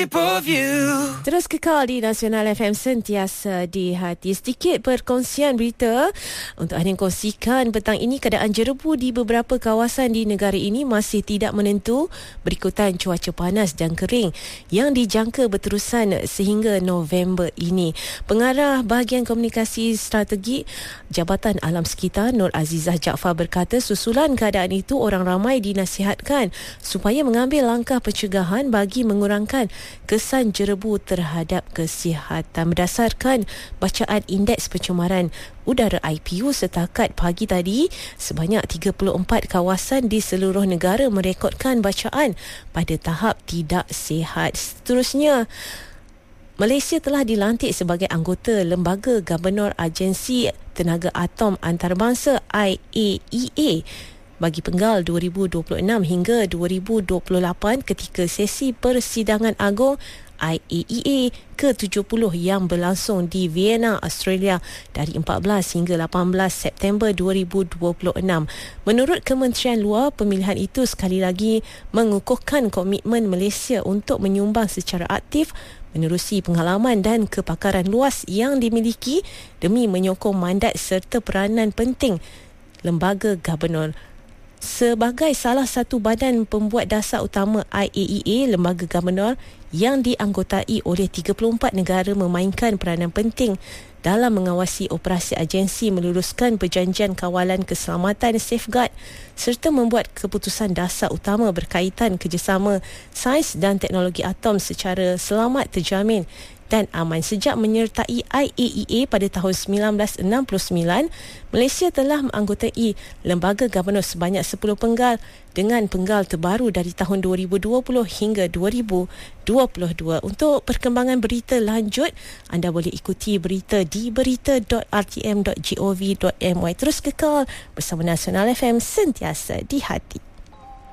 shape of you. Terus kekal di Nasional FM, sentiasa di hati. Sedikit perkongsian berita untuk anda yang kongsikan petang ini. Keadaan jerebu di beberapa kawasan di negara ini masih tidak menentu berikutan cuaca panas dan kering yang dijangka berterusan sehingga November ini. Pengarah bahagian komunikasi strategi Jabatan Alam Sekitar Nur Azizah Jaafar berkata, susulan keadaan itu orang ramai dinasihatkan supaya mengambil langkah pencegahan bagi mengurangkan kesan jerebu terhadap kesihatan. Berdasarkan bacaan Indeks Pencemaran Udara IPU setakat pagi tadi, sebanyak 34 kawasan di seluruh negara merekodkan bacaan pada tahap tidak sihat. Seterusnya, Malaysia telah dilantik sebagai anggota Lembaga Gubernur Agensi Tenaga Atom Antarabangsa IAEA bagi penggal 2026 hingga 2028 ketika sesi persidangan agung IAEA ke-70 yang berlangsung di Vienna, Australia dari 14 hingga 18 September 2026. Menurut Kementerian Luar, pemilihan itu sekali lagi mengukuhkan komitmen Malaysia untuk menyumbang secara aktif menerusi pengalaman dan kepakaran luas yang dimiliki demi menyokong mandat serta peranan penting Lembaga Gubernur. Sebagai salah satu badan pembuat dasar utama IAEA, Lembaga Gubernur yang dianggotai oleh 34 negara memainkan peranan penting dalam mengawasi operasi agensi, meluruskan perjanjian kawalan keselamatan safeguard serta membuat keputusan dasar utama berkaitan kerjasama sains dan teknologi atom secara selamat, terjamin dan aman. Sejak menyertai IAEA pada tahun 1969, Malaysia telah menganggotai Lembaga Gubernur sebanyak 10 penggal dengan penggal terbaru dari tahun 2020 hingga 2022. Untuk perkembangan berita lanjut, anda boleh ikuti berita di berita.rtm.gov.my. Terus kekal bersama Nasional FM, sentiasa di hati.